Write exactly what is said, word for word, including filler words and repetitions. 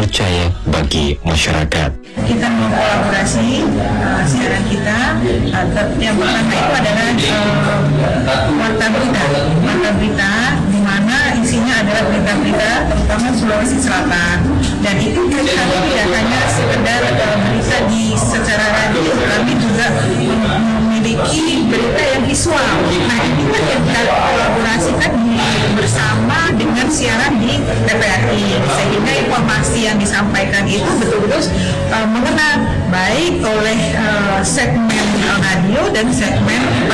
terpercaya bagi masyarakat. Kita mau kolaborasi uh, siaran kita. Uh, yang pertama itu adalah uh, warta berita, warta berita di mana isinya adalah berita-berita terutama Sulawesi Selatan. Dan itu kami tidak hanya sekedar uh, berita di secara radio, kami juga memiliki berita yang visual. Nah ini kan yang kita kolaborasikan bersama dengan siaran di T V R I, sehingga informasi yang disampaikan itu betul-betul uh, mengena baik oleh uh, segmen radio dan segmen